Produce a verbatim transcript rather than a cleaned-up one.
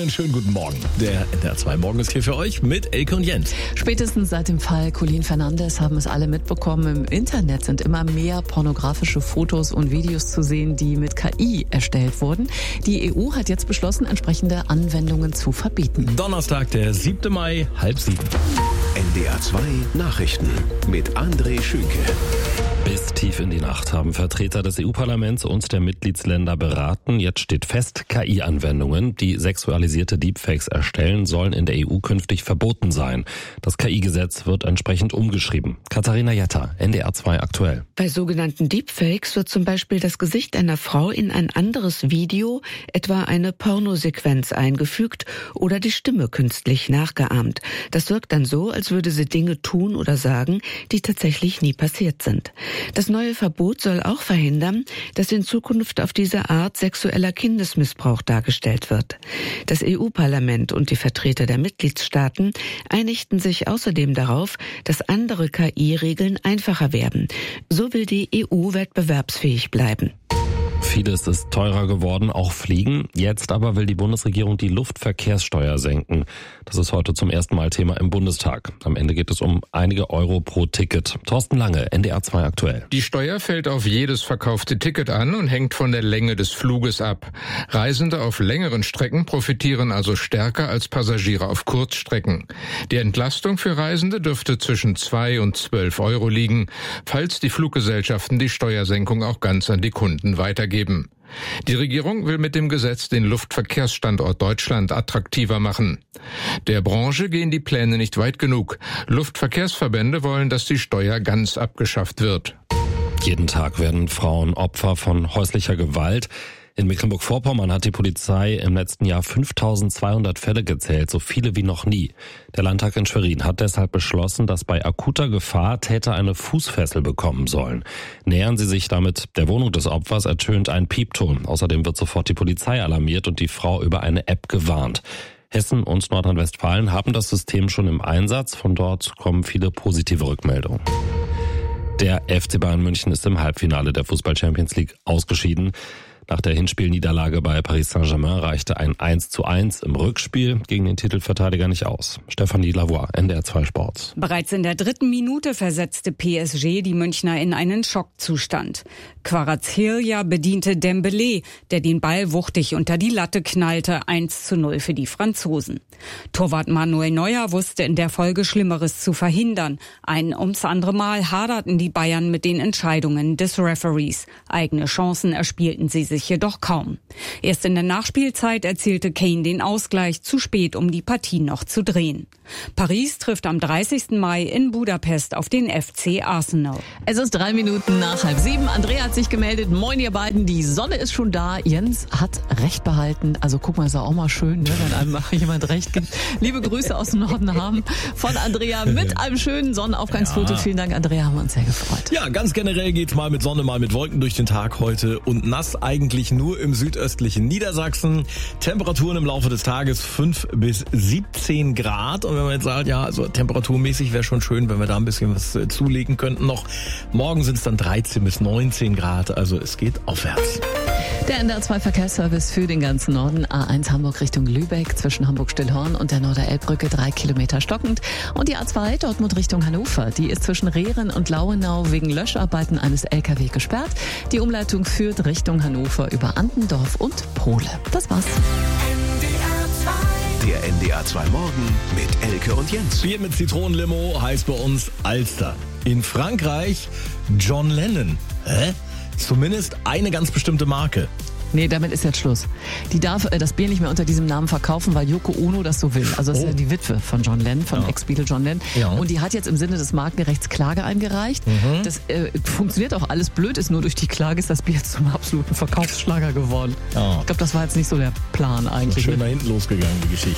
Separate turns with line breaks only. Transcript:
Einen schönen guten Morgen. Der N D R zwei Morgen ist hier für euch mit Elke und Jens.
Spätestens seit dem Fall Colin Fernandes haben es alle mitbekommen. Im Internet sind immer mehr pornografische Fotos und Videos zu sehen, die mit K I erstellt wurden. Die E U hat jetzt beschlossen, entsprechende Anwendungen zu verbieten.
Donnerstag, der siebte Mai, halb sieben.
N D R zwei Nachrichten mit André Schünke.
Bis tief in die Nacht haben Vertreter des E U-Parlaments und der Mitgliedsländer beraten. Jetzt steht fest, K I-Anwendungen, die sexualisierte Deepfakes erstellen, sollen in der E U künftig verboten sein. Das K I-Gesetz wird entsprechend umgeschrieben. Katharina Jetter, N D R zwei aktuell.
Bei sogenannten Deepfakes wird zum Beispiel das Gesicht einer Frau in ein anderes Video, etwa eine Pornosequenz, eingefügt oder die Stimme künstlich nachgeahmt. Das wirkt dann so, als würde sie Dinge tun oder sagen, die tatsächlich nie passiert sind. Das neue Verbot soll auch verhindern, dass in Zukunft auf diese Art sexueller Kindesmissbrauch dargestellt wird. Das E U-Parlament und die Vertreter der Mitgliedstaaten einigten sich außerdem darauf, dass andere K I-Regeln einfacher werden. So will die E U wettbewerbsfähig bleiben.
Vieles ist teurer geworden, auch Fliegen. Jetzt aber will die Bundesregierung die Luftverkehrssteuer senken. Das ist heute zum ersten Mal Thema im Bundestag. Am Ende geht es um einige Euro pro Ticket. Thorsten Lange, N D R zwei aktuell.
Die Steuer fällt auf jedes verkaufte Ticket an und hängt von der Länge des Fluges ab. Reisende auf längeren Strecken profitieren also stärker als Passagiere auf Kurzstrecken. Die Entlastung für Reisende dürfte zwischen zwei und zwölf Euro liegen, falls die Fluggesellschaften die Steuersenkung auch ganz an die Kunden weitergeben. Die Regierung will mit dem Gesetz den Luftverkehrsstandort Deutschland attraktiver machen. Der Branche gehen die Pläne nicht weit genug. Luftverkehrsverbände wollen, dass die Steuer ganz abgeschafft wird.
Jeden Tag werden Frauen Opfer von häuslicher Gewalt. In Mecklenburg-Vorpommern hat die Polizei im letzten Jahr fünftausendzweihundert Fälle gezählt, so viele wie noch nie. Der Landtag in Schwerin hat deshalb beschlossen, dass bei akuter Gefahr Täter eine Fußfessel bekommen sollen. Nähern sie sich damit der Wohnung des Opfers, ertönt ein Piepton. Außerdem wird sofort die Polizei alarmiert und die Frau über eine App gewarnt. Hessen und Nordrhein-Westfalen haben das System schon im Einsatz. Von dort kommen viele positive Rückmeldungen. Der F C Bayern München ist im Halbfinale der Fußball-Champions League ausgeschieden. Nach der Hinspielniederlage bei Paris Saint-Germain reichte ein eins zu eins im Rückspiel gegen den Titelverteidiger nicht aus. Stefanie Lavoie, N D R zwei Sport.
Bereits in der dritten Minute versetzte P S G die Münchner in einen Schockzustand. Kvaratskhelia bediente Dembélé, der den Ball wuchtig unter die Latte knallte, eins zu null für die Franzosen. Torwart Manuel Neuer wusste in der Folge Schlimmeres zu verhindern. Ein ums andere Mal haderten die Bayern mit den Entscheidungen des Referees. Eigene Chancen erspielten sie sich jedoch kaum. Erst in der Nachspielzeit erzielte Kane den Ausgleich, zu spät, um die Partie noch zu drehen. Paris trifft am dreißigsten Mai in Budapest auf den F C Arsenal.
Es ist drei Minuten nach halb sieben. Andrea hat sich gemeldet. Moin ihr beiden, die Sonne ist schon da. Jens hat Recht behalten. Also guck mal, ist auch mal schön, ne, wenn einem jemand Recht gibt. Liebe Grüße aus dem Norden haben von Andrea mit einem schönen Sonnenaufgangsfoto. Ja. Vielen Dank, Andrea, haben wir uns sehr gefreut.
Ja, ganz generell geht's mal mit Sonne, mal mit Wolken durch den Tag heute und nass eigentlich nur im südöstlichen Niedersachsen. Temperaturen im Laufe des Tages fünf bis siebzehn Grad. Und wenn man jetzt sagt, ja, also temperaturmäßig wäre schon schön, wenn wir da ein bisschen was äh, zulegen könnten noch. Morgen sind es dann dreizehn bis neunzehn Grad, also es geht aufwärts.
Der N D R zwei Verkehrsservice für den ganzen Norden. A eins Hamburg Richtung Lübeck zwischen Hamburg-Stillhorn und der Norderelbbrücke drei Kilometer stockend. Und die A zwei Dortmund Richtung Hannover. Die ist zwischen Rehren und Lauenau wegen Löscharbeiten eines L K W gesperrt. Die Umleitung führt Richtung Hannover über Andendorf und Pohle. Das war's.
Der N D R zwei Morgen mit Elke und Jens.
Bier mit Zitronenlimo heißt bei uns Alster. In Frankreich John Lennon. Hä? Zumindest eine ganz bestimmte Marke.
Nee, damit ist jetzt Schluss. Die darf äh, das Bier nicht mehr unter diesem Namen verkaufen, weil Yoko Ono das so will. Also das oh. ist ja die Witwe von John Lennon, von ja. Ex-Beatle John Lennon. Ja. Und die hat jetzt im Sinne des Markenrechts Klage eingereicht. Mhm. Das äh, funktioniert auch alles. Blöd ist nur, durch die Klage ist das Bier jetzt zum absoluten Verkaufsschlager geworden. Ja. Ich glaube, das war jetzt nicht so der Plan eigentlich.
Schön nach hinten losgegangen, die Geschichte.